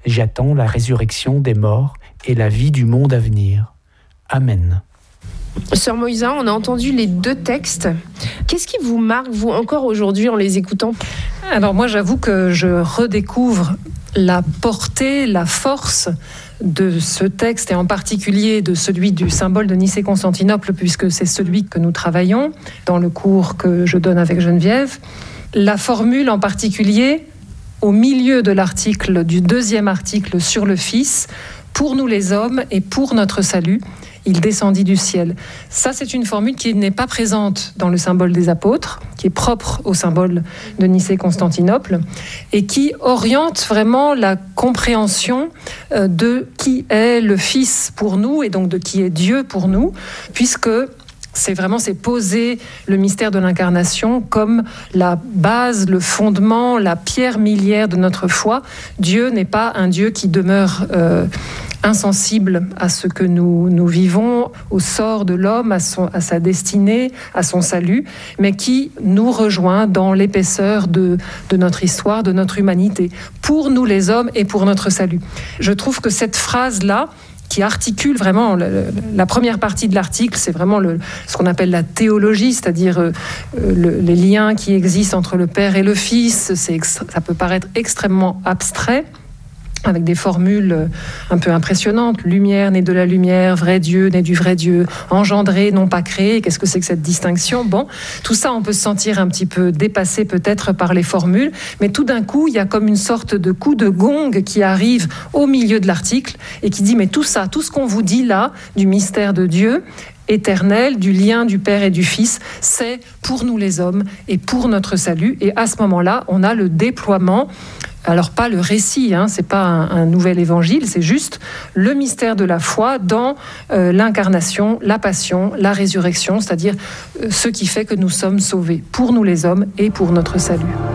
J'attends la résurrection des morts et la vie du monde à venir. Amen. Sœur Moïsa, on a entendu les deux textes. Qu'est-ce qui vous marque, vous, encore aujourd'hui, en les écoutant ? Alors moi, j'avoue que je redécouvre la portée, la force de ce texte, et en particulier de celui du symbole de Nicée-Constantinople, puisque c'est celui que nous travaillons dans le cours que je donne avec Geneviève. La formule en particulier, au milieu de l'article, du deuxième article sur le Fils, pour nous les hommes et pour notre salut, il descendit du ciel. Ça, c'est une formule qui n'est pas présente dans le symbole des apôtres, qui est propre au symbole de Nicée-Constantinople, et qui oriente vraiment la compréhension de qui est le Fils pour nous, et donc de qui est Dieu pour nous, puisque c'est poser le mystère de l'incarnation comme la base, le fondement, la pierre miliaire de notre foi. Dieu n'est pas un Dieu qui demeure insensible à ce que nous vivons, au sort de l'homme, à sa destinée, à son salut, mais qui nous rejoint dans l'épaisseur de notre histoire, de notre humanité, pour nous les hommes et pour notre salut. Je trouve que cette phrase-là, qui articule vraiment la première partie de l'article, c'est vraiment ce qu'on appelle la théologie, c'est-à-dire les liens qui existent entre le Père et le Fils. Ça peut paraître extrêmement abstrait, avec des formules un peu impressionnantes. Lumière née de la lumière, vrai Dieu né du vrai Dieu, engendré, non pas créé. Qu'est-ce que c'est que cette distinction ? Bon, tout ça, on peut se sentir un petit peu dépassé peut-être par les formules, mais tout d'un coup, il y a comme une sorte de coup de gong qui arrive au milieu de l'article et qui dit, mais tout ça, tout ce qu'on vous dit là, du mystère de Dieu éternel, du lien du Père et du Fils, c'est pour nous les hommes et pour notre salut. Et à ce moment-là, on a le déploiement. Alors pas le récit, c'est pas un nouvel évangile, c'est juste le mystère de la foi dans l'incarnation, la passion, la résurrection, c'est-à-dire ce qui fait que nous sommes sauvés pour nous les hommes et pour notre salut.